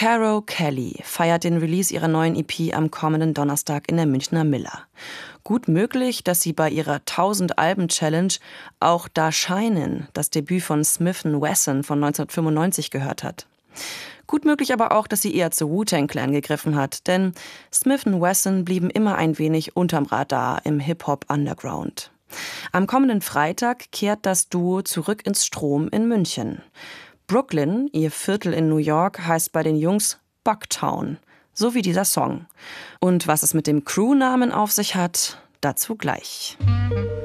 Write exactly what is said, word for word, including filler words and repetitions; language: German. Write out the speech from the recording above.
Caro Kelly feiert den Release ihrer neuen E P am kommenden Donnerstag in der Münchner Miller. Gut möglich, dass sie bei ihrer tausend-Alben-Challenge auch Da Shinin, das Debüt von Smith and Wesson von neunzehnhundertfünfundneunzig, gehört hat. Gut möglich aber auch, dass sie eher zu Wu-Tang Clan gegriffen hat, denn Smith and Wesson blieben immer ein wenig unterm Radar im Hip-Hop-Underground. Am kommenden Freitag kehrt das Duo zurück ins Strom in München. Brooklyn, ihr Viertel in New York, heißt bei den Jungs Bucktown, so wie dieser Song. Und was es mit dem Crewnamen auf sich hat, dazu gleich.